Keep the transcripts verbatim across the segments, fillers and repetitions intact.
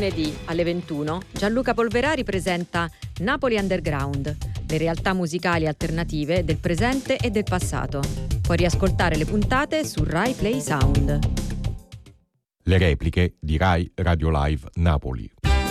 lunedì alle ventuno Gianluca Polverari presenta Napoli Underground, le realtà musicali alternative del presente e del passato. Puoi riascoltare le puntate su Rai Play Sound. Le repliche di Rai Radio Live Napoli.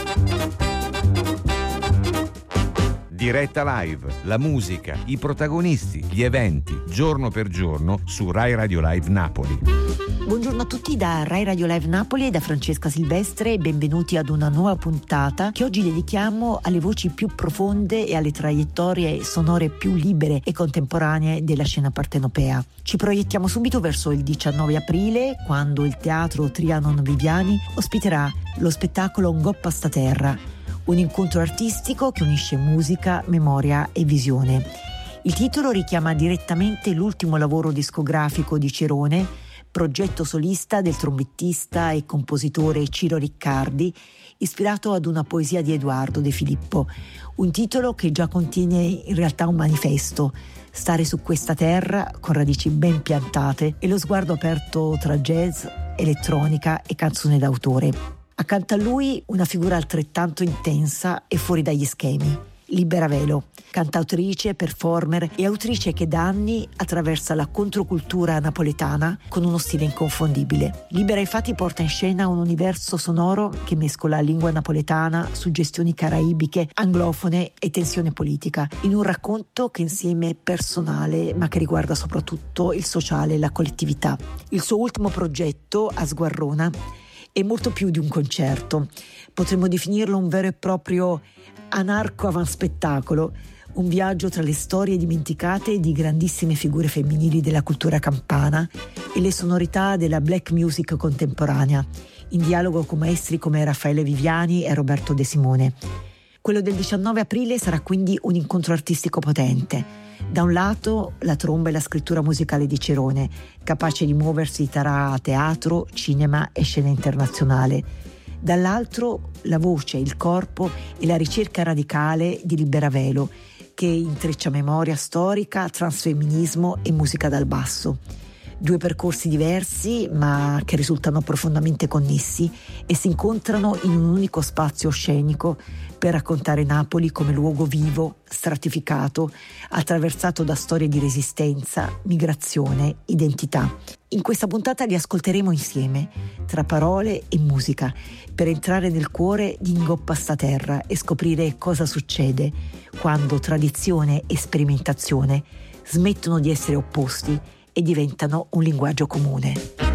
Diretta live, la musica, i protagonisti, gli eventi, giorno per giorno su Rai Radio Live Napoli. Buongiorno a tutti da Rai Radio Live Napoli e da Francesca Silvestre e benvenuti ad una nuova puntata che oggi dedichiamo alle voci più profonde e alle traiettorie sonore più libere e contemporanee della scena partenopea. Ci proiettiamo subito verso il diciannove aprile, quando il Teatro Trianon Viviani ospiterà lo spettacolo Ngoppa sta terra, un incontro artistico che unisce musica, memoria e visione. Il titolo richiama direttamente l'ultimo lavoro discografico di Cerone, progetto solista del trombettista e compositore Ciro Riccardi, ispirato ad una poesia di Edoardo De Filippo, un titolo che già contiene in realtà un manifesto: stare su questa terra con radici ben piantate e lo sguardo aperto tra jazz, elettronica e canzone d'autore. Accanto a lui una figura altrettanto intensa e fuori dagli schemi, Libera Velo, cantautrice, performer e autrice che da anni attraversa la controcultura napoletana con uno stile inconfondibile. Libera infatti porta in scena un universo sonoro che mescola lingua napoletana, suggestioni caraibiche, anglofone e tensione politica, in un racconto che insieme è personale ma che riguarda soprattutto il sociale e la collettività. Il suo ultimo progetto, A Sguarrona, è molto più di un concerto. Potremmo definirlo un vero e proprio anarco-avanspettacolo, un viaggio tra le storie dimenticate di grandissime figure femminili della cultura campana e le sonorità della black music contemporanea, in dialogo con maestri come Raffaele Viviani e Roberto De Simone. Quello del diciannove aprile sarà quindi un incontro artistico potente. Da un lato la tromba e la scrittura musicale di Cerone, capace di muoversi tra teatro, cinema e scena internazionale. Dall'altro la voce, il corpo e la ricerca radicale di Libera Velo, che intreccia memoria storica, transfemminismo e musica dal basso. Due percorsi diversi ma che risultano profondamente connessi e si incontrano in un unico spazio scenico per raccontare Napoli come luogo vivo, stratificato, attraversato da storie di resistenza, migrazione, identità. In questa puntata li ascolteremo insieme, tra parole e musica, per entrare nel cuore di Ngoppa sta terra e scoprire cosa succede quando tradizione e sperimentazione smettono di essere opposti e diventano un linguaggio comune.